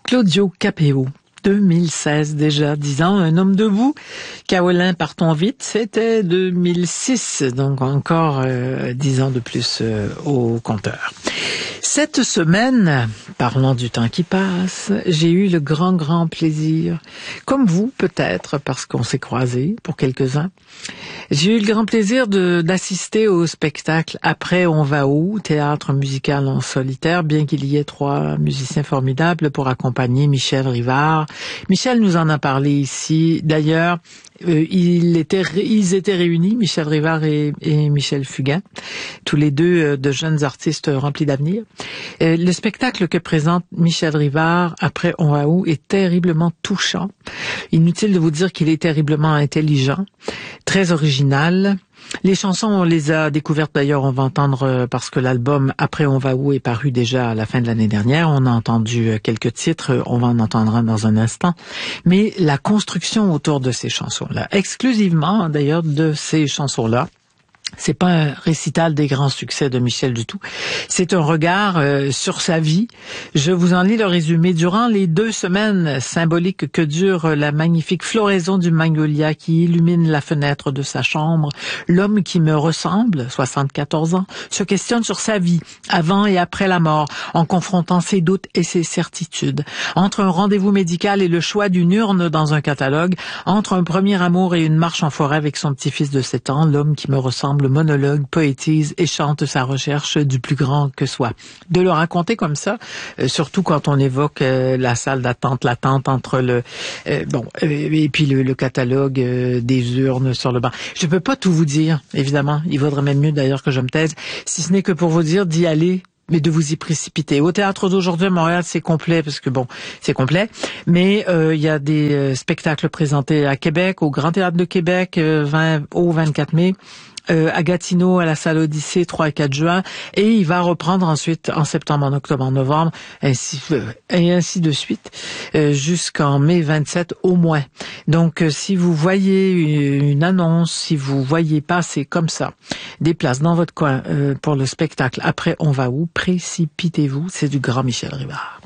Claudio Capéo. 2016 déjà, 10 ans, un homme debout. Kaolin, partons vite, c'était 2006, donc encore 10 ans de plus au compteur. Cette semaine, parlons du temps qui passe, j'ai eu le grand plaisir, comme vous peut-être, parce qu'on s'est croisés pour quelques-uns, j'ai eu le grand plaisir d'assister au spectacle Après on va où, théâtre musical en solitaire, bien qu'il y ait 3 musiciens formidables pour accompagner Michel Rivard. Michel nous en a parlé ici. D'ailleurs, ils étaient réunis, Michel Rivard et Michel Fugain, tous les deux de jeunes artistes remplis d'avenir. Le spectacle que présente Michel Rivard, Après on va où, est terriblement touchant. Inutile de vous dire qu'il est terriblement intelligent, très original. Les chansons, on les a découvertes d'ailleurs, on va entendre, parce que l'album Après on va où est paru déjà à la fin de l'année dernière. On a entendu quelques titres, on va en entendre un dans un instant. Mais la construction autour de ces chansons-là, exclusivement d'ailleurs de ces chansons-là, c'est pas un récital des grands succès de Michel du tout. C'est un regard sur sa vie. Je vous en lis le résumé. Durant les 2 semaines symboliques que dure la magnifique floraison du magnolia qui illumine la fenêtre de sa chambre, l'homme qui me ressemble, 74 ans, se questionne sur sa vie, avant et après la mort, en confrontant ses doutes et ses certitudes. Entre un rendez-vous médical et le choix d'une urne dans un catalogue, entre un premier amour et une marche en forêt avec son petit-fils de 7 ans, l'homme qui me ressemble monologue, poétise et chante sa recherche du plus grand que soit. De le raconter comme ça, surtout quand on évoque la salle d'attente, l'attente entre et puis le catalogue des urnes sur le banc. Je peux pas tout vous dire, évidemment. Il vaudrait même mieux d'ailleurs que je me taise, si ce n'est que pour vous dire d'y aller, mais de vous y précipiter. Au théâtre d'aujourd'hui à Montréal, c'est complet, parce que c'est complet, mais il y a des spectacles présentés à Québec, au Grand Théâtre de Québec, au 24 mai, à Gatineau, à la salle Odyssée, 3 et 4 juin, et il va reprendre ensuite en septembre, en octobre, en novembre, ainsi de suite, jusqu'en mai 27 au moins. Donc, si vous voyez une annonce, si vous voyez passer comme ça des places dans votre coin pour le spectacle Après on va où, précipitez-vous, c'est du grand Michel Rivard.